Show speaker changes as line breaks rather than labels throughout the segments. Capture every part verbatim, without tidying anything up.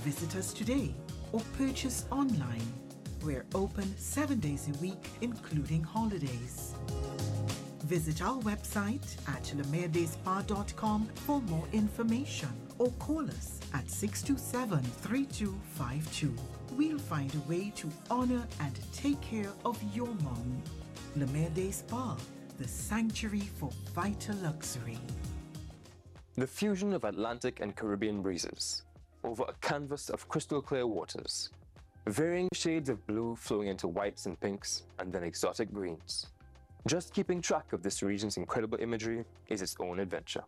Visit us today or purchase online. We're open seven days a week, including holidays. Visit our website at lemerdespa dot com for more information or call us at six two seven, three two five two. We'll find a way to honor and take care of your mom. Le Merde Spa, the sanctuary for vital luxury.
The fusion of Atlantic and Caribbean breezes over a canvas of crystal clear waters. Varying shades of blue flowing into whites and pinks and then exotic greens. Just keeping track of this region's incredible imagery is its own adventure.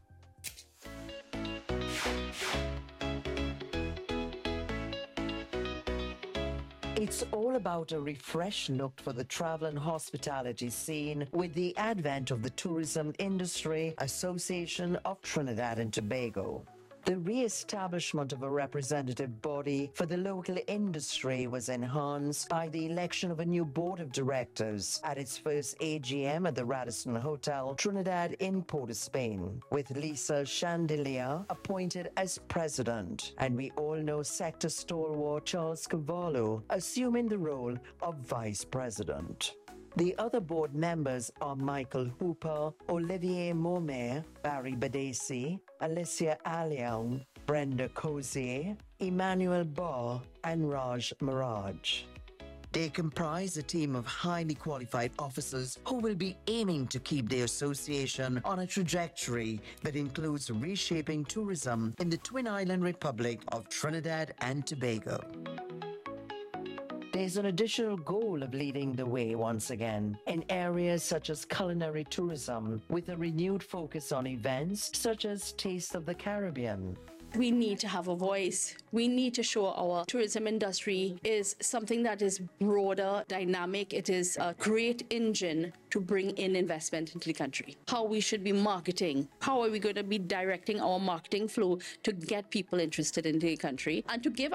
It's all about a refreshed look for the travel and hospitality scene with the advent of the Tourism Industry Association of Trinidad and Tobago. The re-establishment of a representative body for the local industry was enhanced by the election of a new board of directors at its first A G M at the Radisson Hotel, Trinidad in Port of Spain, with Lisa Chandelier appointed as president. And we all know sector stalwart Charles Cavallo assuming the role of vice president. The other board members are Michael Hooper, Olivier Momer, Barry Badesi, Alicia Alion, Brenda Cozier, Emmanuel Barr, and Raj Maraj. They comprise a team of highly qualified officers who will be aiming to keep the association on a trajectory that includes reshaping tourism in the Twin Island Republic of Trinidad and Tobago. There's an additional goal of leading the way once again in areas such as culinary tourism, with a renewed focus on events such as Taste of the Caribbean.
We need to have a voice. We need to show our tourism industry is something that is broader, dynamic. It is a great engine to bring in investment into the country. How we should be marketing. How are we going to be directing our marketing flow to get people interested in the country and to give